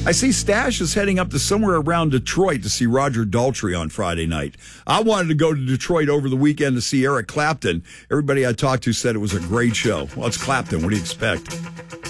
I see Stash is heading up to somewhere around Detroit to see Roger Daltrey on Friday night. I wanted to go to Detroit over the weekend to see Eric Clapton. Everybody I talked to said it was a great show. Well, it's Clapton. What do you expect?